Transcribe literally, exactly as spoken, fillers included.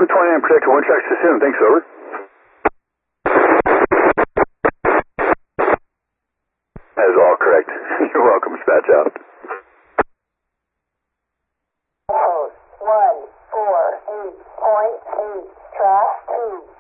eleven twenty-nine Protector, one tracks to soon. Thanks, over. That is all correct. You're welcome, dispatch out. Post one four eight point eight, track two.